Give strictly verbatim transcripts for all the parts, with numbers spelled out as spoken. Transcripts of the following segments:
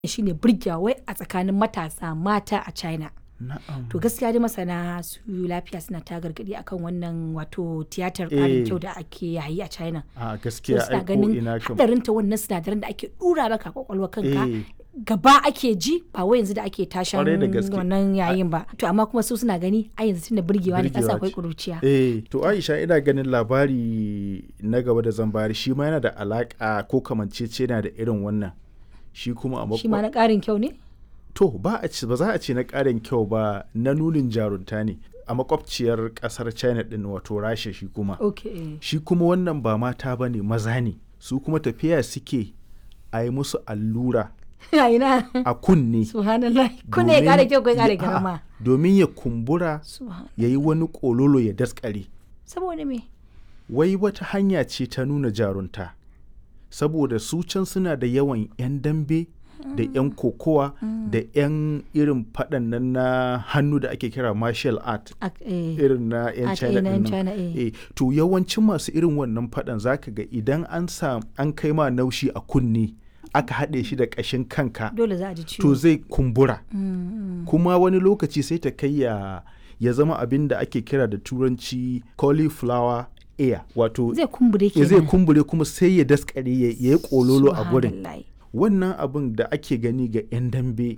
shine burgewa wai a tsakanin matasa mata a China. Na'am. To gaskiya dai masana su lafiya suna ta gargadi akan wannan wato tiyatar ƙarin Eh. kyau da ake yayi a China. A To gaskiya suna ai ko ganin ina kam. hadarin ta wannan sinadaran da ake dura maka a kwakwalwar kanka Eh. gaba ake ji ba wai yanzu da ake tashan Kwarai da gaske. wannan yayin ba. To amma kuma su suna gani a yanzu tunda burgewa ne kasa Burgewa akwai ce. kuruciya. Eh, to Aisha ina ganin labari na gaba da zan bayar shi ma yana da alaka ko kamanceceniya da irin wannan. Shi kuma a Shi ma makwa na ƙarin kyau ne? to ba a ci ba za a ce na ƙarin kyau ba na nunin jarunta ne a makwabciyar ƙasar China din wato Rasha shi kuma. Okay. Shi kuma wannan ba mata ba ne maza ne su kuma tafiya suke a yi musu allura A ina. a kunne. Subhanallah. Kunne ya domin ƙara kyau ko ya ƙara ya- a'a, girma? domin ya kumbura Subhan. ya yi wani ƙololo ya daskare. Saboda me? Wai wata hanya ce ta nuna jarunta saboda su can suna da yawan 'yan dambe da 'yan kokowa da 'yan irin faɗan nan na hannu da ake kira martial art Ak- eh. irin na 'yan Art, China eh, na 'yan ɗin nan. China, eh. Eh, to yawancin masu irin wannan faɗan zaka ga idan an sa an kai ma naushi a kunne aka haɗe shi da ƙashin kanka Dole za a ji ciwo. to zai kumbura Mm, mm. kuma wani lokaci sai ta kai ya ya zama abin da ake kira da turanci cauliflower ear wato Zai kumbure ya kenan. zai kumbure kuma sai ya daskare ya ya yi kololo a gurin. Subhanallah. Wannan abin da ake gani ga 'yan dambe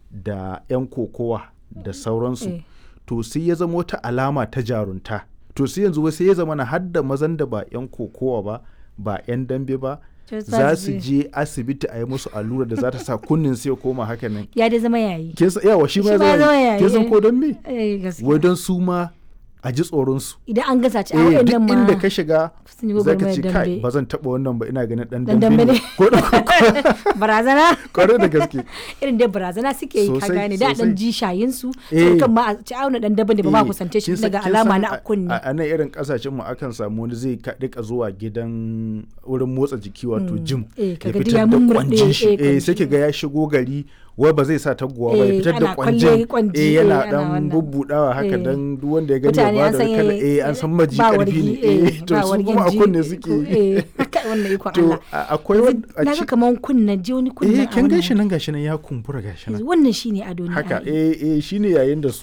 da 'yan kokowa da sauransu Eh. to sai ya zama wata alama ta jarunta to sai yanzu wai sai ya zama na hadda mazan da ba 'yan kokowa ba ba 'yan dambe ba To za su je asibiti a yi musu allura da za ta sa kunnin sai ya koma haka nan. Ya dai zama yayi. Kin san yawa shi ma Shi ya ma ya zama zama yayi. Kin san yayi. ko don me? Eh, gaskiya. Wai don su ma a ji tsoron su. Idan an gasa ci a Eh, waɗannan duk ma inda ka shiga sun yi za ka gwagwarmayar ce kai dambe. ba zan taɓa wannan ba ina ganin ɗan Dan dambe dambe ne. ne. Ko da ko- Barazana. kwarai da gaske. Irin dai barazana suke yi ka Sosai, gane da dan sosai. ji shayin su. Eh. Sai kan ma a ci auna dan daban da ba ma Eh, kusance shi kin san- daga kin alama san na a- a kunne. A a nan irin kasashen mu akan samu wani zai ka- rika zuwa gidan wurin motsa jiki wato gym Eh, ya kaga duk fitar ya da mummurɗe, kwanjin shi eh, eh sai kwanji. ki ga ya shigo gari wai ba zai sa taguwa ba ya Eh, fitar ana da kwalle kwanjin kwanji, eh eh, yana ana dan wannan. bubbudawa haka Eh. dan duk wanda ya gani ya Mutane ba an da san kala eh, eh an san maji ba karfi ne wargi, eh, eh to ba su wargin kuma a ji, kunne eh, suke ko- eh, haka wannan ikon to Allah. a- akwai wani a Naga ci- kaman kunnen ji wani kunnen eh a kin wannan gashi nan gashi nan ya kumbura gashi nan wannan shine ado ne haka ai. eh eh shine yayin da su